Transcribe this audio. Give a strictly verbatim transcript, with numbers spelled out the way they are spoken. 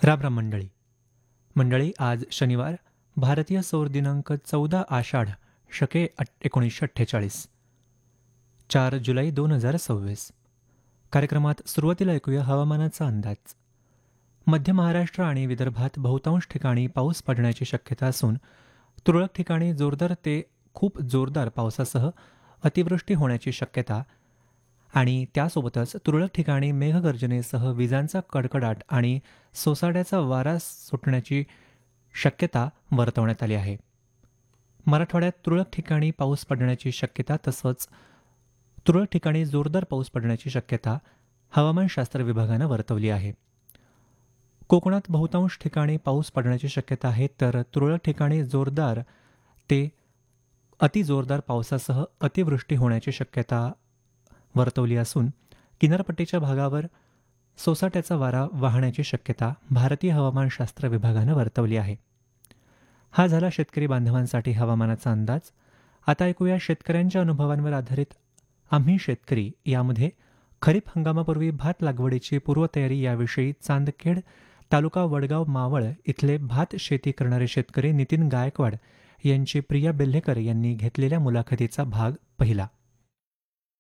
रामराम मंडळी मंडळी आज शनिवार भारतीय सौर दिनांक चौदा आषाढ शके अट एकोणीसशे अठ्ठेचाळीस चार जुलै दोन हजार सव्वीस. कार्यक्रमात सुरुवातीला ऐकूया हवामानाचा अंदाज. मध्य महाराष्ट्र आणि विदर्भात बहुतांश ठिकाणी पाऊस पडण्याची शक्यता असून तुरळक ठिकाणी जोरदार ते खूप जोरदार पावसासह अतिवृष्टी होण्याची शक्यता आणि त्यासोबतच तुरळक ठिकाणी मेघगर्जनेसह विजांचा कडकडाट आणि सोसाट्याचा वारा सुटण्याची शक्यता वर्तवण्यात आली आहे. मराठवाड्यात तुरळक ठिकाणी पाऊस पडण्याची शक्यता तसंच तुरळक ठिकाणी जोरदार पाऊस पडण्याची शक्यता हवामानशास्त्र विभागानं वर्तवली आहे. कोकणात बहुतांश ठिकाणी पाऊस पडण्याची शक्यता आहे तर तुरळक ठिकाणी जोरदार ते अतिजोरदार पावसासह अतिवृष्टी होण्याची शक्यता वर्तवली असून किनारपट्टीच्या भागावर सोसाट्याचा वारा वाहण्याची शक्यता भारतीय हवामानशास्त्र विभागानं वर्तवली आहे. हा झाला शेतकरी बांधवांसाठी हवामानाचा अंदाज. आता ऐकूया शेतकऱ्यांच्या अनुभवांवर आधारित आम्ही शेतकरी यामध्ये खरीप हंगामापूर्वी भात लागवडीची पूर्वतयारी याविषयी चांदखेड तालुका वडगाव मावळ इथले भात शेती करणारे शेतकरी नितीन गायकवाड यांची प्रिया बेल्हेकर यांनी घेतलेल्या मुलाखतीचा भाग पहिला.